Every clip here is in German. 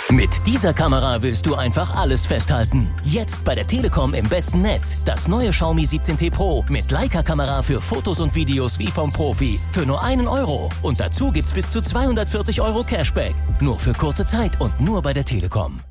Mit dieser Kamera willst du einfach alles festhalten. Jetzt bei der Telekom im besten Netz. Das neue Xiaomi 17T Pro mit Leica-Kamera für Fotos und Videos wie vom Profi. Für nur €1. Und dazu gibt's bis zu 240 € Cashback. Nur für kurze Zeit und nur bei der Telekom.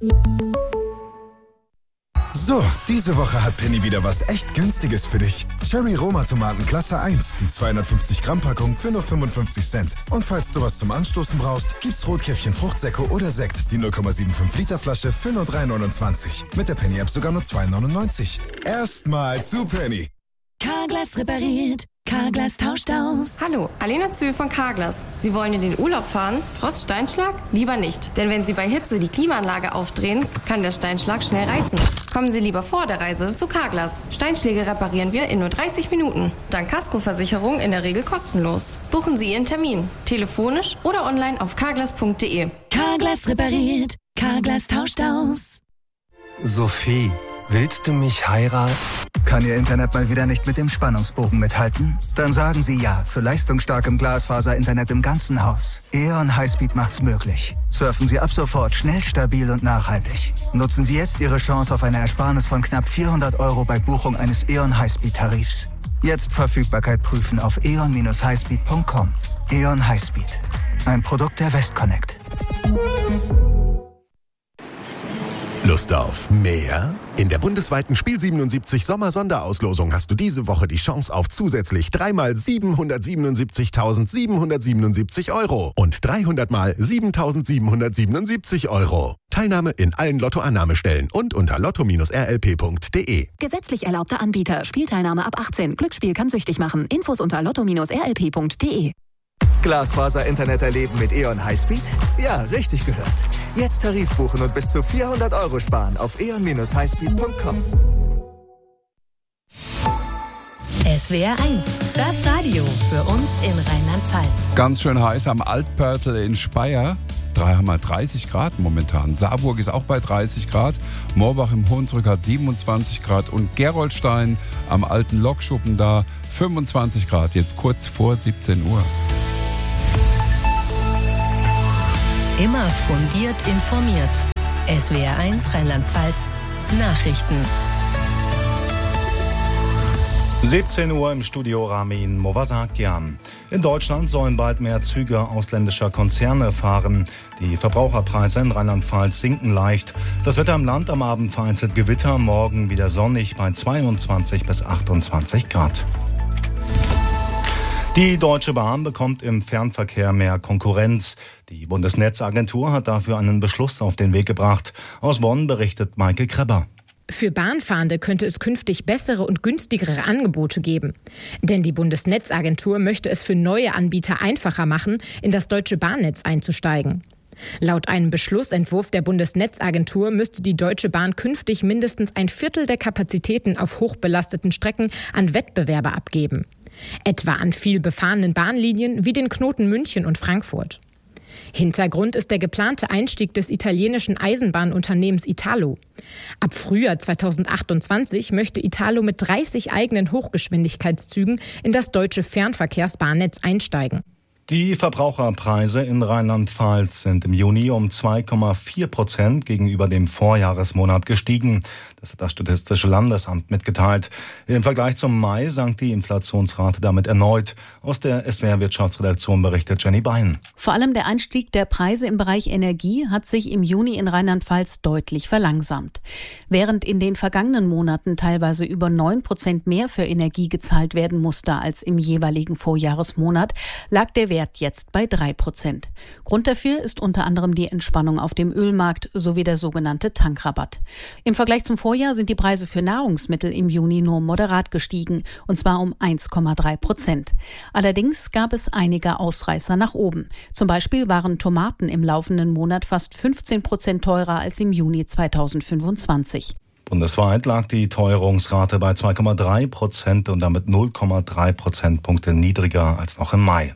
So, diese Woche hat Penny wieder was echt Günstiges für dich. Cherry Roma Tomaten Klasse 1, die 250 Gramm Packung für nur 55 Cent. Und falls du was zum Anstoßen brauchst, gibt's Rotkäppchen Fruchtsäcke oder Sekt, die 0,75 Liter Flasche für nur 3,29. Mit der Penny App sogar nur 2,99. Erstmal zu Penny. Carglass repariert, Carglass tauscht aus. Hallo, Alena Zühl von Carglass. Sie wollen in den Urlaub fahren? Trotz Steinschlag? Lieber nicht. Denn wenn Sie bei Hitze die Klimaanlage aufdrehen, kann der Steinschlag schnell reißen. Kommen Sie lieber vor der Reise zu Carglass. Steinschläge reparieren wir in nur 30 Minuten. Dank Kaskoversicherung in der Regel kostenlos. Buchen Sie Ihren Termin. Telefonisch oder online auf carglass.de. Carglass repariert, Carglass tauscht aus. Sophie, willst du mich heiraten? Kann Ihr Internet mal wieder nicht mit dem Spannungsbogen mithalten? Dann sagen Sie ja zu leistungsstarkem Glasfaser-Internet im ganzen Haus. E.ON Highspeed macht's möglich. Surfen Sie ab sofort schnell, stabil und nachhaltig. Nutzen Sie jetzt Ihre Chance auf eine Ersparnis von knapp 400 € bei Buchung eines E.ON Highspeed-Tarifs. Jetzt Verfügbarkeit prüfen auf eon-highspeed.com. E.ON Highspeed. Ein Produkt der Westconnect. Lust auf mehr? In der bundesweiten Spiel 77 Sommer-Sonderauslosung hast du diese Woche die Chance auf zusätzlich 3x 777.777 € und 300x 7.777 €. Teilnahme in allen Lottoannahmestellen und unter lotto-rlp.de. Gesetzlich erlaubter Anbieter. Spielteilnahme ab 18. Glücksspiel kann süchtig machen. Infos unter lotto-rlp.de. Glasfaser-Internet erleben mit E.ON Highspeed? Ja, richtig gehört. Jetzt Tarif buchen und bis zu 400 € sparen auf eon-highspeed.com. SWR 1, das Radio für uns in Rheinland-Pfalz. Ganz schön heiß am Altpörtel in Speyer. Haben wir 30 Grad momentan. Saarburg ist auch bei 30 Grad. Moorbach im Hohenzrück hat 27 Grad. Und Gerolstein am alten Lokschuppen da 25 Grad. Jetzt kurz vor 17 Uhr. Immer fundiert informiert. SWR 1 Rheinland-Pfalz Nachrichten. 17 Uhr im Studio Ramin Movasakian. In Deutschland sollen bald mehr Züge ausländischer Konzerne fahren. Die Verbraucherpreise in Rheinland-Pfalz sinken leicht. Das Wetter im Land am Abend vereinzelt Gewitter, morgen wieder sonnig bei 22 bis 28 Grad. Die Deutsche Bahn bekommt im Fernverkehr mehr Konkurrenz. Die Bundesnetzagentur hat dafür einen Beschluss auf den Weg gebracht. Aus Bonn berichtet Maike Krebber. Für Bahnfahrende könnte es künftig bessere und günstigere Angebote geben. Denn die Bundesnetzagentur möchte es für neue Anbieter einfacher machen, in das deutsche Bahnnetz einzusteigen. Laut einem Beschlussentwurf der Bundesnetzagentur müsste die Deutsche Bahn künftig mindestens ein Viertel der Kapazitäten auf hochbelasteten Strecken an Wettbewerber abgeben. Etwa an viel befahrenen Bahnlinien wie den Knoten München und Frankfurt. Hintergrund ist der geplante Einstieg des italienischen Eisenbahnunternehmens Italo. Ab Frühjahr 2028 möchte Italo mit 30 eigenen Hochgeschwindigkeitszügen in das deutsche Fernverkehrsbahnnetz einsteigen. Die Verbraucherpreise in Rheinland-Pfalz sind im Juni um 2,4% gegenüber dem Vorjahresmonat gestiegen. Das hat das Statistische Landesamt mitgeteilt. Im Vergleich zum Mai sank die Inflationsrate damit erneut. Aus der SWR-Wirtschaftsredaktion berichtet Jenny Bein. Vor allem der Anstieg der Preise im Bereich Energie hat sich im Juni in Rheinland-Pfalz deutlich verlangsamt. Während in den vergangenen Monaten teilweise über 9% mehr für Energie gezahlt werden musste als im jeweiligen Vorjahresmonat, lag der Wert jetzt bei 3%. Grund dafür ist unter anderem die Entspannung auf dem Ölmarkt sowie der sogenannte Tankrabatt. Im Vergleich zum Vorjahr sind die Preise für Nahrungsmittel im Juni nur moderat gestiegen, und zwar um 1,3%. Allerdings gab es einige Ausreißer nach oben. Zum Beispiel waren Tomaten im laufenden Monat fast 15% teurer als im Juni 2025. Bundesweit lag die Teuerungsrate bei 2,3% und damit 0,3 Prozentpunkte niedriger als noch im Mai.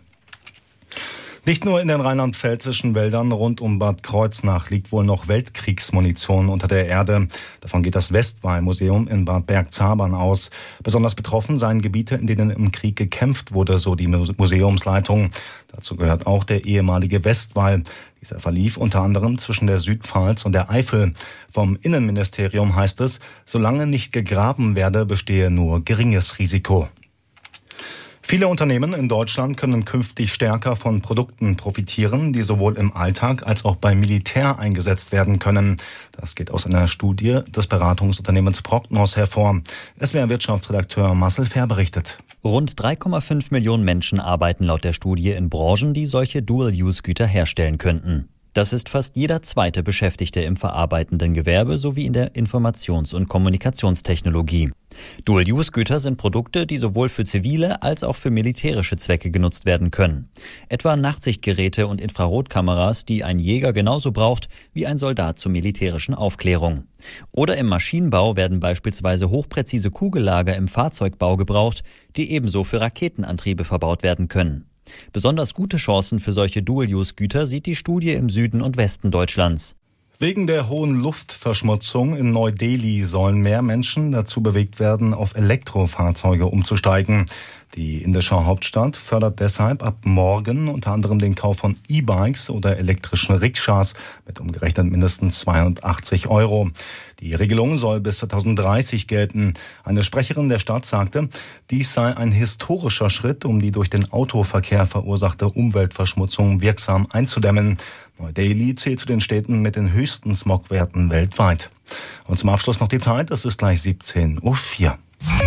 Nicht nur in den rheinland-pfälzischen Wäldern rund um Bad Kreuznach liegt wohl noch Weltkriegsmunition unter der Erde. Davon geht das Westwall-Museum in Bad Bergzabern aus. Besonders betroffen seien Gebiete, in denen im Krieg gekämpft wurde, so die Museumsleitung. Dazu gehört auch der ehemalige Westwall. Dieser verlief unter anderem zwischen der Südpfalz und der Eifel. Vom Innenministerium heißt es, solange nicht gegraben werde, bestehe nur geringes Risiko. Viele Unternehmen in Deutschland können künftig stärker von Produkten profitieren, die sowohl im Alltag als auch beim Militär eingesetzt werden können. Das geht aus einer Studie des Beratungsunternehmens Prognos hervor. SWR-Wirtschaftsredakteur Marcel Fehr berichtet. Rund 3,5 Millionen Menschen arbeiten laut der Studie in Branchen, die solche Dual-Use-Güter herstellen könnten. Das ist fast jeder zweite Beschäftigte im verarbeitenden Gewerbe sowie in der Informations- und Kommunikationstechnologie. Dual-Use-Güter sind Produkte, die sowohl für zivile als auch für militärische Zwecke genutzt werden können. Etwa Nachtsichtgeräte und Infrarotkameras, die ein Jäger genauso braucht wie ein Soldat zur militärischen Aufklärung. Oder im Maschinenbau werden beispielsweise hochpräzise Kugellager im Fahrzeugbau gebraucht, die ebenso für Raketenantriebe verbaut werden können. Besonders gute Chancen für solche Dual-Use-Güter sieht die Studie im Süden und Westen Deutschlands. Wegen der hohen Luftverschmutzung in Neu-Delhi sollen mehr Menschen dazu bewegt werden, auf Elektrofahrzeuge umzusteigen. Die indische Hauptstadt fördert deshalb ab morgen unter anderem den Kauf von E-Bikes oder elektrischen Rikschas mit umgerechnet mindestens 82 €. Die Regelung soll bis 2030 gelten. Eine Sprecherin der Stadt sagte, dies sei ein historischer Schritt, um die durch den Autoverkehr verursachte Umweltverschmutzung wirksam einzudämmen. Neu-Delhi zählt zu den Städten mit den höchsten Smogwerten weltweit. Und zum Abschluss noch die Zeit, es ist gleich 17:04 Uhr.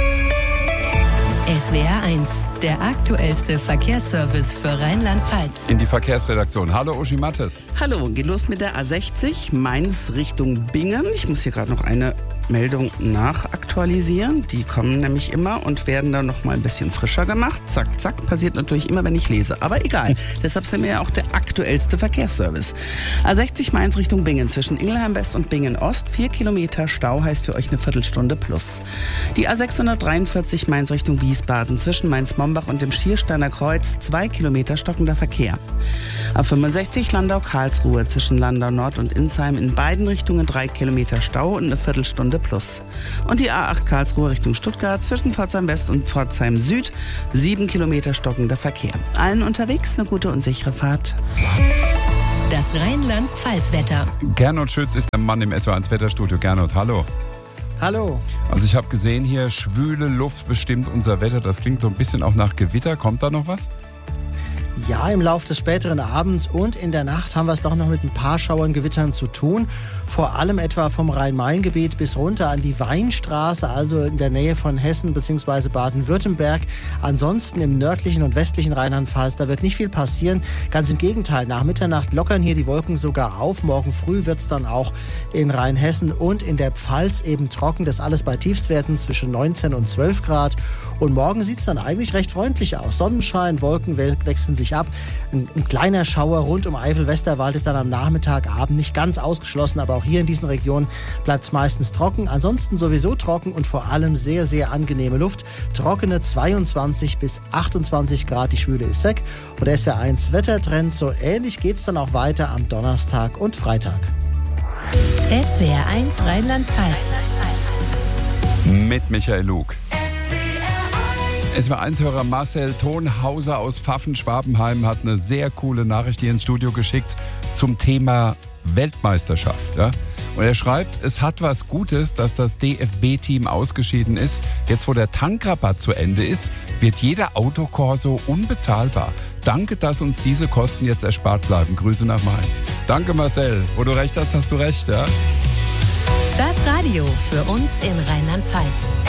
SWR 1, der aktuellste Verkehrsservice für Rheinland-Pfalz. In die Verkehrsredaktion. Hallo Uschi Mattes. Hallo, geht los mit der A60, Mainz Richtung Bingen. Ich muss hier gerade noch eine Meldung nachaktualisieren. Die kommen nämlich immer und werden dann noch mal ein bisschen frischer gemacht. Zack, zack, passiert natürlich immer, wenn ich lese. Aber egal, deshalb sind wir ja auch der aktuellste Verkehrsservice. A60 Mainz Richtung Bingen, zwischen Ingelheim West und Bingen Ost. 4 Kilometer Stau heißt für euch eine Viertelstunde plus. Die A643 Mainz Richtung Wiesbaden, zwischen Mainz-Mombach und dem Schiersteiner Kreuz. 2 Kilometer stockender Verkehr. A65 Landau-Karlsruhe, zwischen Landau Nord und Insheim in beiden Richtungen 3 Kilometer Stau und eine Viertelstunde plus. Und die A8 Karlsruhe Richtung Stuttgart, zwischen Pforzheim West und Pforzheim Süd, 7 Kilometer stockender Verkehr. Allen unterwegs eine gute und sichere Fahrt. Das Rheinland-Pfalz-Wetter. Gernot Schütz ist der Mann im SWR1 Wetterstudio. Gernot, hallo. Hallo. Also ich habe gesehen hier, schwüle Luft bestimmt unser Wetter. Das klingt so ein bisschen auch nach Gewitter. Kommt da noch was? Ja, im Laufe des späteren Abends und in der Nacht haben wir es doch noch mit ein paar Schauern, Gewittern zu tun. Vor allem etwa vom Rhein-Main-Gebiet bis runter an die Weinstraße, also in der Nähe von Hessen bzw. Baden-Württemberg. Ansonsten im nördlichen und westlichen Rheinland-Pfalz, da wird nicht viel passieren. Ganz im Gegenteil, nach Mitternacht lockern hier die Wolken sogar auf. Morgen früh wird es dann auch in Rheinhessen und in der Pfalz eben trocken. Das alles bei Tiefstwerten zwischen 19 und 12 Grad. Und morgen sieht es dann eigentlich recht freundlich aus. Sonnenschein, Wolken wechseln sich ab. Ein kleiner Schauer rund um Eifel-Westerwald ist dann am Nachmittag, Abend nicht ganz ausgeschlossen, aber auch hier in diesen Regionen bleibt es meistens trocken. Ansonsten sowieso trocken und vor allem sehr, sehr angenehme Luft. Trockene 22 bis 28 Grad, die Schwüle ist weg. Und der SWR 1 Wettertrend, so ähnlich geht es dann auch weiter am Donnerstag und Freitag. SWR 1 Rheinland-Pfalz. Mit Michael Lug. SWR1-Hörer Marcel Thonhauser aus Pfaffen-Schwabenheim hat eine sehr coole Nachricht hier ins Studio geschickt zum Thema Weltmeisterschaft. Ja? Und er schreibt, es hat was Gutes, dass das DFB-Team ausgeschieden ist. Jetzt, wo der Tankrabatt zu Ende ist, wird jeder Autokorso unbezahlbar. Danke, dass uns diese Kosten jetzt erspart bleiben. Grüße nach Mainz. Danke, Marcel. Wo du recht hast, hast du recht. Ja? Das Radio für uns in Rheinland-Pfalz.